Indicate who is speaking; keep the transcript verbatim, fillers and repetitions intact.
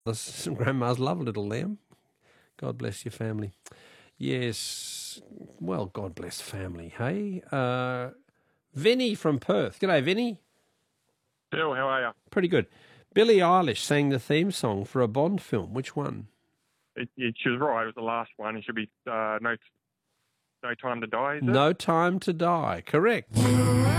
Speaker 1: This grandmas love Little Lamb. God bless your family. Yes, well, God bless family, hey? Uh, Vinny from Perth. G'day, Vinny.
Speaker 2: Bill, how are you?
Speaker 1: Pretty good. Billie Eilish sang the theme song for a Bond film. Which one?
Speaker 2: It, it, she was right. It was the last one. It should be uh, no, no Time to Die, is it?
Speaker 1: No Time to Die. Correct.